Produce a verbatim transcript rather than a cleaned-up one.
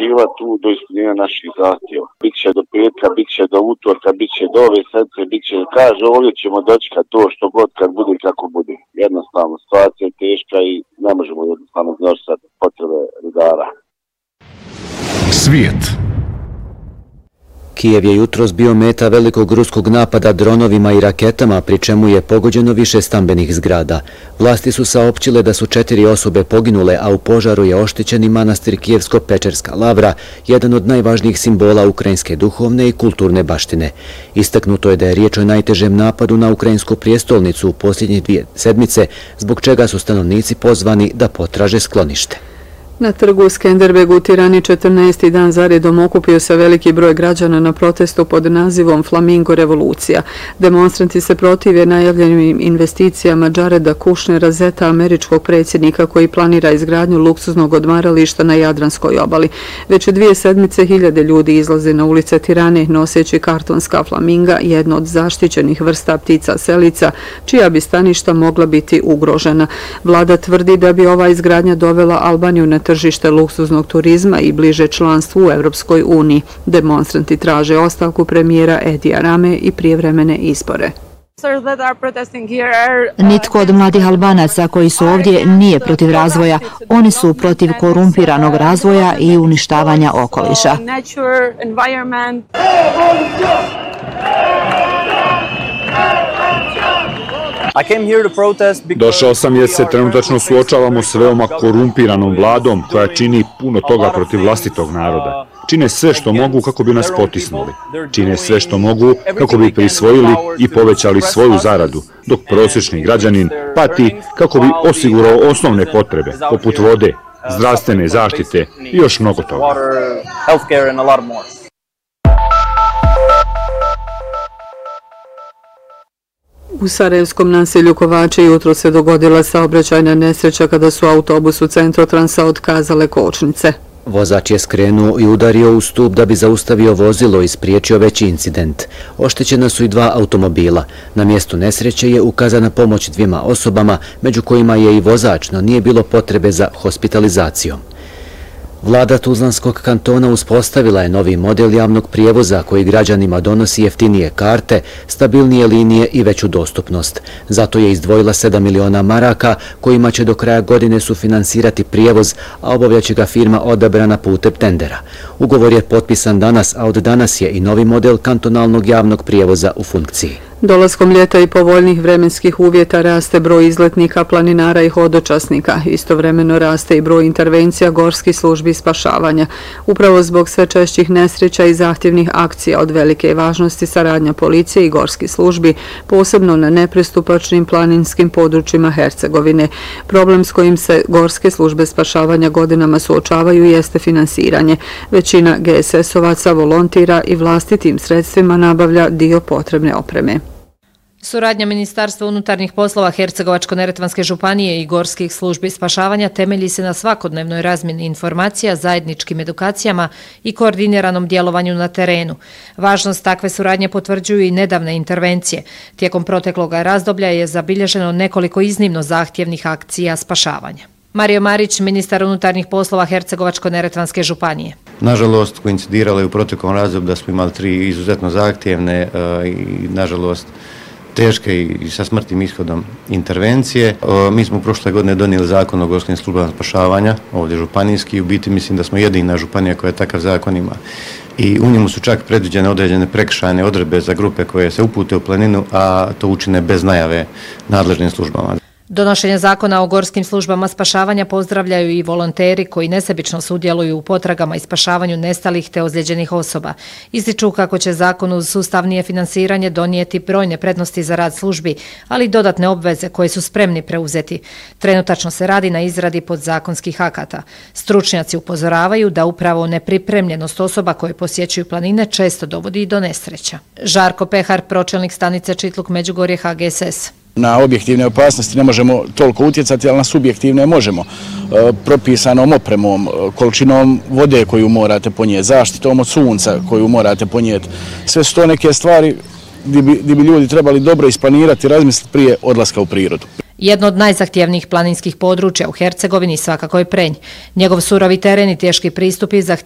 poštivati tu do ispunjenja naših zahtjeva. Biće do petka, biće do utorka, biće do ove sedmice, biće, kaže, ovdje ćemo dočekati to što god kad bude kako bude. Jednostavno, situacija je teška i ne možemo jednostavno iznositi potrebe redara. Svijet. Kijev je jutros bio meta velikog ruskog napada dronovima i raketama, pri čemu je pogođeno više stambenih zgrada. Vlasti su saopćile da su četiri osobe poginule, a u požaru je oštećen i manastir Kijevsko-Pečerska lavra, jedan od najvažnijih simbola ukrajinske duhovne i kulturne baštine. Istaknuto je da je riječ o najtežem napadu na ukrajinsku prijestolnicu u posljednjih dvije sedmice, zbog čega su stanovnici pozvani da potraže sklonište. Na trgu u Skenderbegu u Tirani četrnaesti dan zaredom okupio se veliki broj građana na protestu pod nazivom Flamingo revolucija. Demonstranti se protive najavljenim investicijama Jareda Kushnera, zeta američkog predsjednika koji planira izgradnju luksuznog odmarališta na Jadranskoj obali. Već dvije sedmice hiljade ljudi izlaze na ulice Tirane noseći kartonska flaminga, jedno od zaštićenih vrsta ptica selica, čija bi staništa mogla biti ugrožena. Vlada tvrdi da bi ova izgradnja dovela Albaniju na tržište luksuznog turizma i bliže članstvu u Evropskoj uniji. Demonstranti traže ostavku premijera Edija Rame i prijevremene izbore. Nitko od mladih Albanaca koji su ovdje nije protiv razvoja. Oni su protiv korumpiranog razvoja i uništavanja okoliša. Došao sam jer se trenutačno suočavamo s veoma korumpiranom vladom koja čini puno toga protiv vlastitog naroda. Čine sve što mogu kako bi nas potisnuli. Čine sve što mogu kako bi prisvojili i povećali svoju zaradu, dok prosječni građanin pati kako bi osigurao osnovne potrebe, poput vode, zdravstvene zaštite i još mnogo toga. U sarajevskom naselju Kovače jutro se dogodila saobraćajna nesreća kada su autobusu Centrotransa otkazale kočnice. Vozač je skrenuo i udario u stup da bi zaustavio vozilo i spriječio veći incident. Oštećena su i dva automobila. Na mjestu nesreće je ukazana pomoć dvijema osobama, među kojima je i vozač, no nije bilo potrebe za hospitalizacijom. Vlada Tuzlanskog kantona uspostavila je novi model javnog prijevoza koji građanima donosi jeftinije karte, stabilnije linije i veću dostupnost. Zato je izdvojila sedam miliona maraka kojima će do kraja godine sufinansirati prijevoz, a obavljaće ga firma odabrana putem tendera. Ugovor je potpisan danas, a od danas je i novi model kantonalnog javnog prijevoza u funkciji. Dolaskom ljeta i povoljnih vremenskih uvjeta raste broj izletnika, planinara i hodočasnika. Istovremeno raste i broj intervencija gorskih službi spašavanja. Upravo zbog sve češćih nesreća i zahtjevnih akcija od velike važnosti saradnja policije i gorskih službi, posebno na nepristupačnim planinskim područjima Hercegovine. Problem s kojim se gorske službe spašavanja godinama suočavaju jeste finansiranje. Većina G S S-ovaca volontira i vlastitim sredstvima nabavlja dio potrebne opreme. Suradnja Ministarstva unutarnjih poslova Hercegovačko-neretvanske županije i gorskih službi spašavanja temelji se na svakodnevnoj razmjeni informacija, zajedničkim edukacijama i koordiniranom djelovanju na terenu. Važnost takve suradnje potvrđuju i nedavne intervencije. Tijekom protekloga razdoblja je zabilježeno nekoliko iznimno zahtjevnih akcija spašavanja. Mario Marić, ministar unutarnjih poslova Hercegovačko-neretvanske županije. Nažalost, koincidiralo je u proteklom razdoblju da smo imali tri izuzetno zahtjevne i, nažalost, teške i sa smrtnim ishodom intervencije. Mi smo prošle godine donijeli zakon o gorskim službama spašavanja, ovdje županijski, i u biti mislim da smo jedina županija koja takav zakon ima. I u njemu su čak predviđene određene prekršajne odredbe za grupe koje se upute u planinu, a to učine bez najave nadležnim službama. Donošenje zakona o gorskim službama spašavanja pozdravljaju i volonteri koji nesebično sudjeluju u potragama i spašavanju nestalih te ozlijeđenih osoba. Ističu kako će zakon uz sustavnije finansiranje donijeti brojne prednosti za rad službi, ali i dodatne obveze koje su spremni preuzeti. Trenutačno se radi na izradi podzakonskih akata. Stručnjaci upozoravaju da upravo nepripremljenost osoba koje posjećuju planine često dovodi i do nesreća. Žarko Pehar, pročelnik stanice Čitluk Međugorje H G S S. Na objektivne opasnosti ne možemo toliko utjecati, ali na subjektivne možemo. Propisanom opremom, količinom vode koju morate ponijeti, zaštitom od sunca koju morate ponijeti. Sve su to neke stvari gdje bi, gdje bi ljudi trebali dobro isplanirati i razmisliti prije odlaska u prirodu. Jedno od najzahtjevnijih planinskih područja u Hercegovini svakako je Prenj. Njegov surovi teren i teški pristupi zahtijevaju